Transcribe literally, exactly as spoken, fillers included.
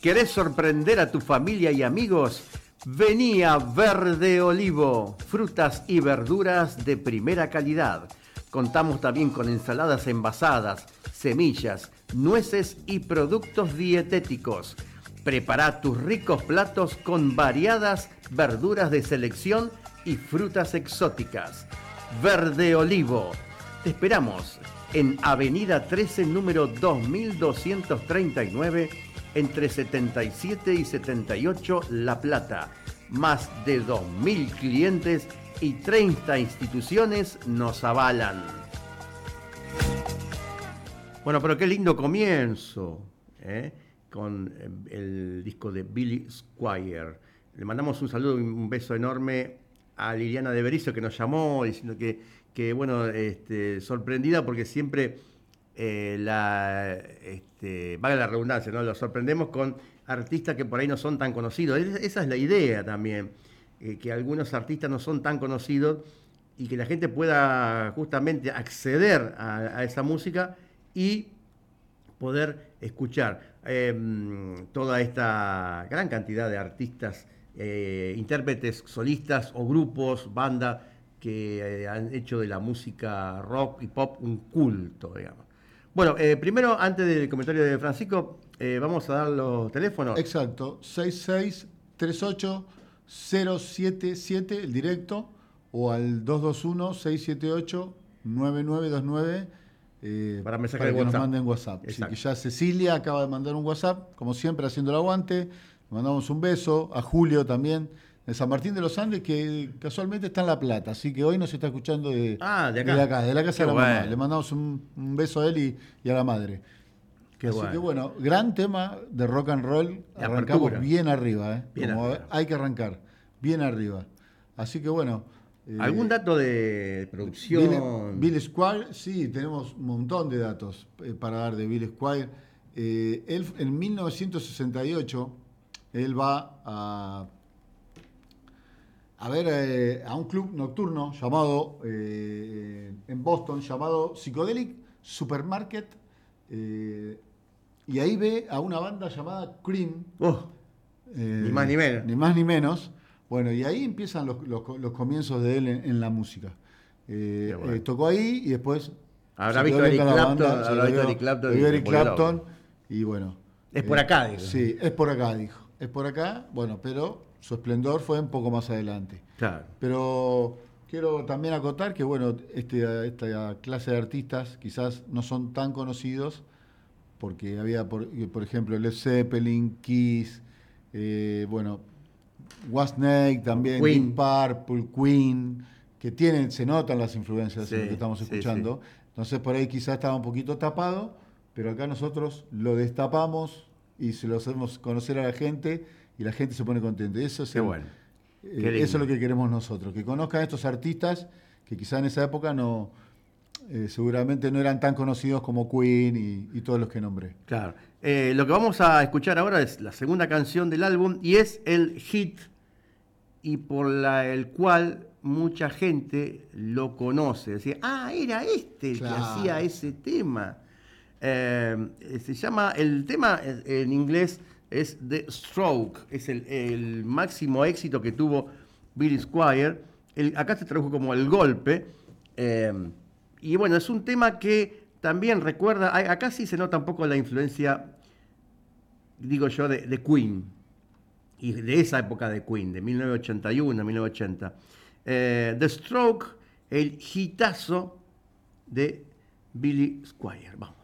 ¿Querés sorprender a tu familia y amigos? Vení a Verde Olivo, frutas y verduras de primera calidad. Contamos también con ensaladas envasadas, semillas, nueces y productos dietéticos. Prepara tus ricos platos con variadas verduras de selección y frutas exóticas. Verde Olivo. Te esperamos en Avenida trece, número dos mil doscientos treinta y nueve, entre setenta y siete y setenta y ocho, La Plata. Más de dos mil clientes y treinta instituciones nos avalan. Bueno, pero qué lindo comienzo, ¿eh? Con el disco de Billy Squier. Le mandamos un saludo y un beso enorme a Liliana de Berizo, que nos llamó diciendo que, que bueno, este, sorprendida porque siempre eh, la, este, valga la redundancia, ¿no? Lo sorprendemos con artistas que por ahí no son tan conocidos. Esa es la idea también, eh, que algunos artistas no son tan conocidos y que la gente pueda justamente acceder a, a esa música y poder escuchar eh, toda esta gran cantidad de artistas, eh, intérpretes, solistas o grupos, bandas que eh, han hecho de la música rock y pop un culto, digamos. Bueno, eh, primero, antes del comentario de Francisco, eh, vamos a dar los teléfonos. Exacto, seis seis tres ocho cero siete siete, el directo, o al dos dos uno seis siete ocho nueve nueve dos nueve. Eh, para mensaje para de que WhatsApp. nos manden WhatsApp. Así que ya Cecilia acaba de mandar un WhatsApp, como siempre haciendo el aguante. Le mandamos un beso a Julio también, de San Martín de los Andes, que casualmente está en La Plata, así que hoy nos está escuchando de, ah, de, acá. de acá, de la casa Qué de la bueno. mamá. Le mandamos un, un beso a él y, y a la madre. Qué así bueno. que bueno, gran tema de rock and roll. De arrancamos apertura. bien arriba, ¿eh? Bien Como arriba. hay que arrancar, bien arriba. Así que bueno. ¿Algún eh, dato de producción? Bill, Bill Squier, sí, tenemos un montón de datos eh, para dar de Bill Squier. Eh, él, en mil novecientos sesenta y ocho, él va a, a ver eh, a un club nocturno llamado, eh, en Boston, llamado Psychedelic Supermarket, eh, y ahí ve a una banda llamada Cream. Oh, eh, ni más ni menos. Ni más ni menos. Bueno, y ahí empiezan los, los, los comienzos de él en, en la música. Eh, bueno. eh, tocó ahí y después... Habrá visto Eric Clapton, habrá visto Eric Clapton. Y Eric Clapton, y bueno... Es por acá, eh, dijo. Sí, es por acá, dijo. Es por acá, bueno, pero su esplendor fue un poco más adelante. Claro. Pero quiero también acotar que, bueno, este, esta clase de artistas quizás no son tan conocidos, porque había, por, por ejemplo, Led Zeppelin, Kiss, eh, bueno... Whitesnake también, Queen. Deep Purple, Queen, que tienen, se notan las influencias Sí, en lo que estamos escuchando. Sí, sí. Entonces por ahí quizás estaba un poquito tapado, pero acá nosotros lo destapamos y se lo hacemos conocer a la gente y la gente se pone contenta. Eso es, Qué el, bueno. eh, Qué eso es lo que queremos nosotros, que conozcan a estos artistas que quizás en esa época no, eh, seguramente no eran tan conocidos como Queen y, y todos los que nombré. Claro. Eh, lo que vamos a escuchar ahora es la segunda canción del álbum y es el hit y por la, el cual mucha gente lo conoce. Decía, ah, era este el Claro. que hacía ese tema. Eh, se llama, el tema en inglés es The Stroke, es el, el máximo éxito que tuvo Billy Squier. El, acá se tradujo como El Golpe. Eh, y bueno, es un tema que también recuerda, acá sí se nota un poco la influencia, digo yo, de, de Queen. Y de esa época de Queen, de mil novecientos ochenta y uno, mil novecientos ochenta. Eh, The Stroke, el hitazo de Billy Squier. Vamos.